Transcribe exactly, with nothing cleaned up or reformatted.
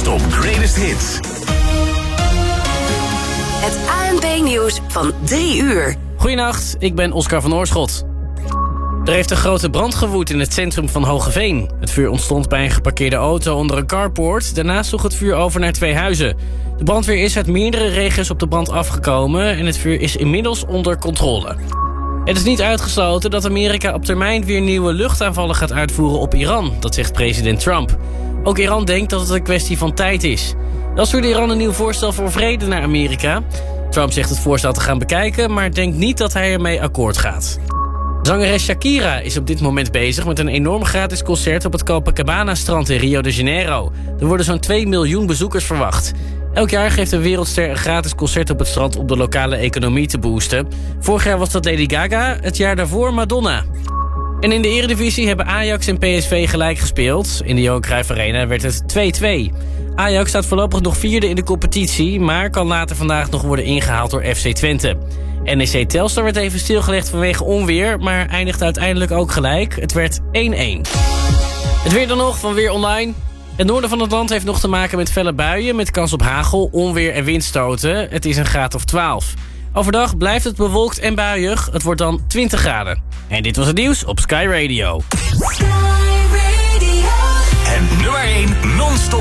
Non-stop greatest hits. Het A N P-nieuws van drie uur. Goedenacht, ik ben Oscar van Oorschot. Er heeft een grote brand gewoed in het centrum van Hogeveen. Het vuur ontstond bij een geparkeerde auto onder een carport. Daarna sloeg het vuur over naar twee huizen. De brandweer is uit meerdere regio's op de brand afgekomen en het vuur is inmiddels onder controle. Het is niet uitgesloten dat Amerika op termijn weer nieuwe luchtaanvallen gaat uitvoeren op Iran. Dat zegt president Trump. Ook Iran denkt dat het een kwestie van tijd is. Dan stuurde Iran een nieuw voorstel voor vrede naar Amerika. Trump zegt het voorstel te gaan bekijken, maar denkt niet dat hij ermee akkoord gaat. Zangeres Shakira is op dit moment bezig met een enorm gratis concert op het Copacabana-strand in Rio de Janeiro. Er worden zo'n twee miljoen bezoekers verwacht. Elk jaar geeft een wereldster een gratis concert op het strand om de lokale economie te boosten. Vorig jaar was dat Lady Gaga, het jaar daarvoor Madonna. En in de Eredivisie hebben Ajax en P S V gelijk gespeeld. In de Johan Cruijff Arena werd het twee-twee. Ajax staat voorlopig nog vierde in de competitie, maar kan later vandaag nog worden ingehaald door F C Twente. N E C Telstar werd even stilgelegd vanwege onweer, maar eindigt uiteindelijk ook gelijk. Het werd één-één. Het weer dan nog van Weer Online. Het noorden van het land heeft nog te maken met felle buien met kans op hagel, onweer en windstoten. Het is een graad of twaalf. Overdag blijft het bewolkt en buiig. Het wordt dan twintig graden. En dit was het nieuws op Sky Radio. Sky Radio. En nummer één non-stop